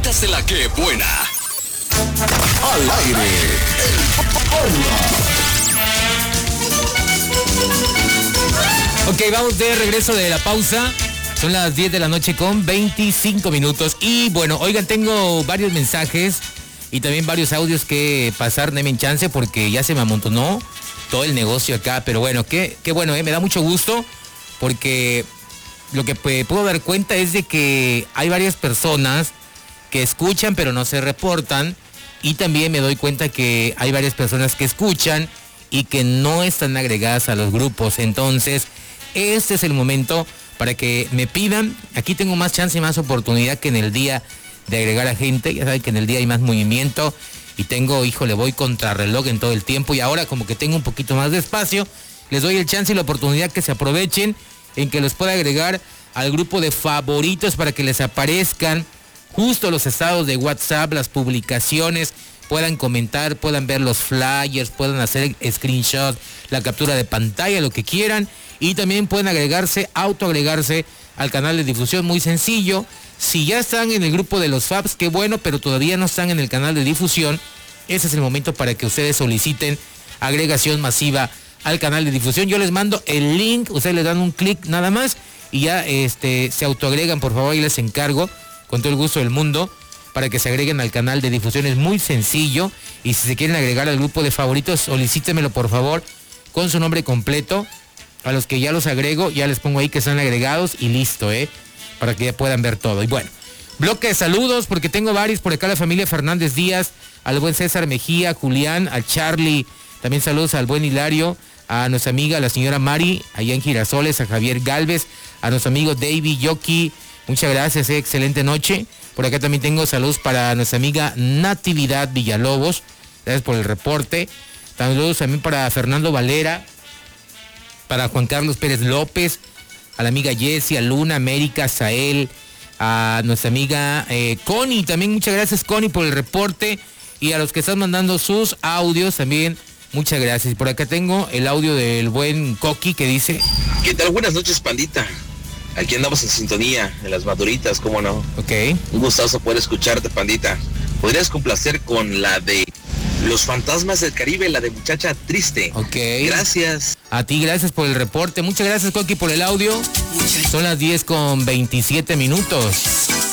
podcast de La Que Buena. Al aire, Ok, vamos de regreso de la pausa. Son las 10 de la noche con 25 minutos. Y bueno, oigan, tengo varios mensajes y también varios audios que pasar, denme chance porque ya se me amontonó todo el negocio acá. Pero bueno, qué bueno, me da mucho gusto porque lo que puedo dar cuenta es de que hay varias personas que escuchan pero no se reportan. Y también me doy cuenta que hay varias personas que escuchan y que no están agregadas a los grupos. Entonces, este es el momento para que me pidan. Aquí tengo más chance y más oportunidad que en el día de agregar a gente. Ya saben que en el día hay más movimiento y tengo, voy contra reloj en todo el tiempo. Y ahora como que tengo un poquito más de espacio, les doy el chance y la oportunidad que se aprovechen en que los pueda agregar al grupo de favoritos para que les aparezcan justo los estados de WhatsApp, las publicaciones, puedan comentar, puedan ver los flyers, puedan hacer screenshot, la captura de pantalla, lo que quieran. Y también pueden autoagregarse al canal de difusión, muy sencillo. Si ya están en el grupo de los Fabs, qué bueno, pero todavía no están en el canal de difusión, ese es el momento para que ustedes soliciten agregación masiva al canal de difusión. Yo les mando el link, ustedes le dan un clic nada más y ya se autoagregan, por favor, y les encargo con todo el gusto del mundo para que se agreguen al canal de difusión. Es muy sencillo y si se quieren agregar al grupo de favoritos, solicítemelo por favor con su nombre completo. A los que ya los agrego, ya les pongo ahí que están agregados y listo, para que ya puedan ver todo. Y bueno, bloque de saludos porque tengo varios por acá, la familia Fernández Díaz, al buen César Mejía, Julián, a Charlie, también saludos al buen Hilario, a nuestra amiga la señora Mari, allá en Girasoles, a Javier Galvez, a nuestro amigo David Yoki. Muchas gracias, excelente noche. Por acá también tengo saludos para nuestra amiga Natividad Villalobos. Gracias por el reporte. Saludos también para Fernando Valera, para Juan Carlos Pérez López, a la amiga Jessie, a Luna, América, Sael, a nuestra amiga Connie. También muchas gracias, Connie, por el reporte. Y a los que están mandando sus audios también, muchas gracias. Por acá tengo el audio del buen Coqui que dice: ¿Qué tal? Buenas noches, pandita. Aquí andamos en sintonía, en las maduritas, ¿cómo no? Ok. Un gustazo poder escucharte, pandita. ¿Podrías complacer con la de Los Fantasmas del Caribe, la de Muchacha Triste? Ok. Gracias. A ti, gracias por el reporte. Muchas gracias, Coqui, por el audio. Son las 10 con 27 minutos.